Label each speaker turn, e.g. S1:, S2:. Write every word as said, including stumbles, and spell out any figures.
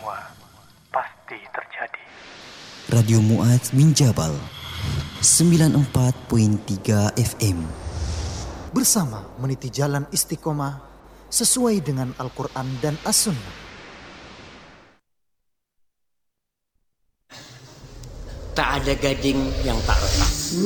S1: semua pasti terjadi.
S2: Radio Mu'adz bin Jabal sembilan puluh empat koma tiga F M.
S3: Bersama meniti jalan istiqomah sesuai dengan Al-Quran dan As-Sunnah.
S4: Tak ada gading yang tak retak.